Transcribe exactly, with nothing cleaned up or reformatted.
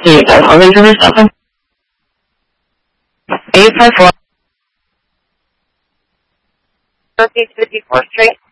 eight five four zero seven. eight five four. Northeast fifty-fourth Street.